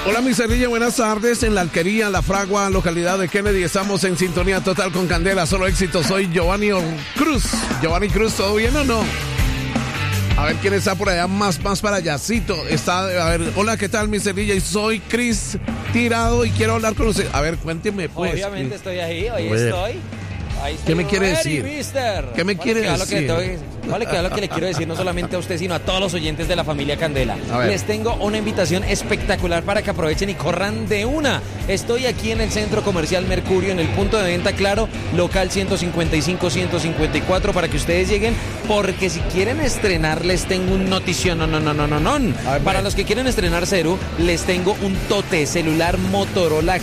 Hola, mi Cerrilla, buenas tardes. En la Alquería, La Fragua, localidad de Kennedy, estamos en sintonía total con Candela, solo éxito. Soy Giovanni Cruz. Giovanni Cruz, ¿todo bien o no? A ver quién está por allá, más para allácito. Está, a ver, hola, ¿qué tal, mi Cerrilla? Y soy Chris Tirado y quiero hablar con usted. A ver, cuénteme, pues. Obviamente estoy ahí, hoy estoy. ¿Qué me quiere decir? Mister. ¿Qué me quiere decir? Vale, que lo que le quiero decir no solamente a usted, sino a todos los oyentes de la familia Candela. Les tengo una invitación espectacular para que aprovechen y corran de una. Estoy aquí en el Centro Comercial Mercurio, en el punto de venta Claro, local 155-154, para que ustedes lleguen, porque si quieren estrenar, les tengo un notición. Para los que quieren estrenar Ceru, les tengo un tote celular Motorola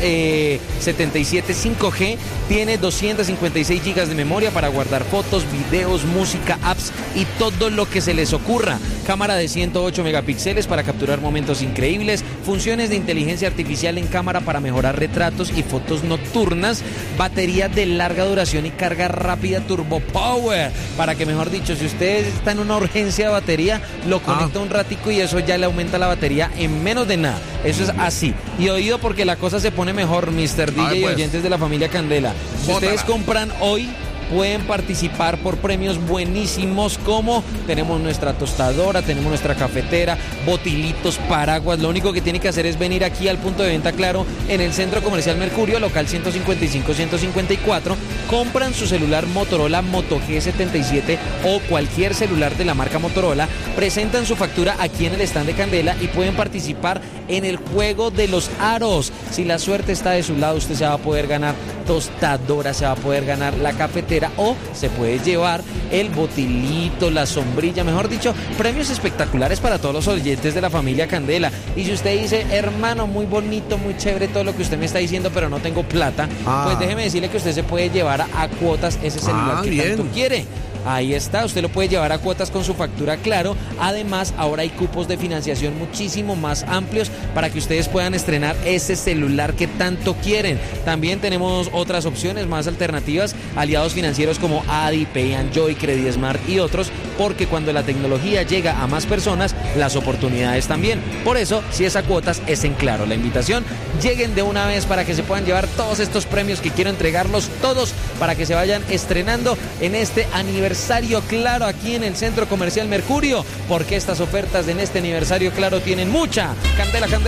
G77 5G. Tiene 256 GB de memoria para guardar fotos, videos, música, apps y todo lo que se les ocurra. Cámara de 108 megapíxeles para capturar momentos increíbles. Funciones de inteligencia artificial en cámara para mejorar retratos y fotos nocturnas. Batería de larga duración y carga rápida Turbo Power. Para que, mejor dicho, si usted está en una urgencia de batería, lo conecta un ratico y eso ya le aumenta la batería en menos de nada. Eso es así. Y oído, porque la cosa se pone mejor, Mr. DJ y oyentes de la familia Candela. Si ustedes compran hoy, pueden participar por premios buenísimos, como tenemos nuestra tostadora, tenemos nuestra cafetera, botilitos, paraguas. Lo único que tiene que hacer es venir aquí al punto de venta Claro, en el Centro Comercial Mercurio, local 155-154. Compran su celular Motorola Moto G77 o cualquier celular de la marca Motorola, presentan su factura aquí en el stand de Candela y pueden participar en el juego de los aros. Si la suerte está de su lado, usted se va a poder ganar tostadora, se va a poder ganar la cafetera o se puede llevar el botilito, la sombrilla, mejor dicho, premios espectaculares para todos los oyentes de la familia Candela. Y si usted dice, hermano, muy bonito, muy chévere todo lo que usted me está diciendo, pero no tengo plata, pues déjeme decirle que usted se puede llevar a cuotas ese celular que tanto quiere. Ahí está, usted lo puede llevar a cuotas con su factura Claro. Además, ahora hay cupos de financiación muchísimo más amplios para que ustedes puedan estrenar ese celular que tanto quieren. También tenemos otras opciones más alternativas, aliados financieros como Adi, Pay and Joy, Credit Smart y otros, porque cuando la tecnología llega a más personas, las oportunidades también. Por eso, si es a cuotas, es en Claro. La invitación, lleguen de una vez para que se puedan llevar todos estos premios que quiero entregarlos todos, para que se vayan estrenando en este aniversario Claro aquí en el Centro Comercial Mercurio, porque estas ofertas en este aniversario Claro tienen mucha candela.